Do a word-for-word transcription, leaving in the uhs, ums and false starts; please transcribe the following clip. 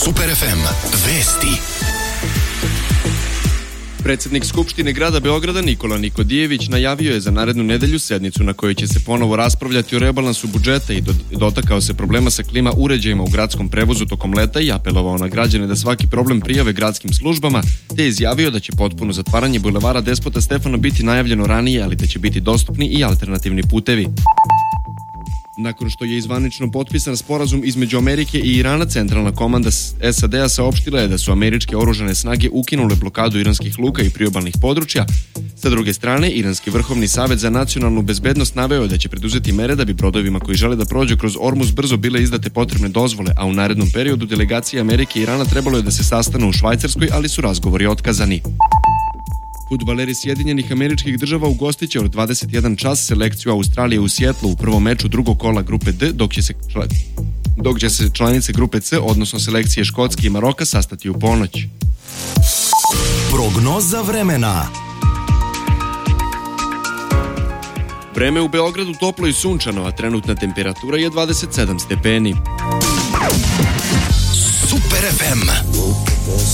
Super ef em vesti. Predsednik Skupštine grada Beograda Nikola Nikodijević najavio je za narednu nedelju sednicu na kojoj će se ponovo raspravljati o rebalansu budžeta i dotakao se problema sa klima uređajima u gradskom prevozu tokom leta i apelovao na građane da svaki problem prijave gradskim službama, te je izjavio da će potpuno zatvaranje bulevara Despota Stefana biti najavljeno ranije, ali da će biti dostupni i alternativni putevi. Nakon što je izvanično potpisan sporazum između Amerike i Irana, centralna komanda es a de a saopštila je da su američke oružane snage ukinule blokadu iranskih luka i priobalnih područja. Sa druge strane, Iranski vrhovni savet za nacionalnu bezbednost naveo je da će preduzeti mere da bi brodovima koji žele da prođu kroz Ormuz brzo bile izdate potrebne dozvole, a u narednom periodu delegacije Amerike i Irana trebalo je da se sastanu u Švajcarskoj, ali su razgovori otkazani. Fudbaleri Sjedinjenih Američkih Država ugostiće od dvadeset jedan čas selekciju Australije u Sjetlu u prvom meču drugog kola grupe D, dok će se član... dok će se članice grupe C, odnosno selekcije Škotske i Maroka, sastati u ponoć. Prognoza vremena. Vreme u Beogradu toplo i sunčano, a trenutna temperatura je dvadeset sedam stepeni. Super ef em.